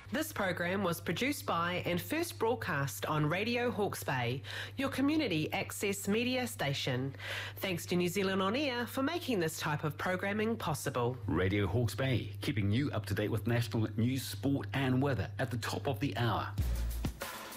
This program was produced by and first broadcast on Radio Hawke's Bay, your community access media station. Thanks to New Zealand On Air for making this type of programming possible. Radio Hawke's Bay, keeping you up to date with national news, sport and weather at the top of the hour.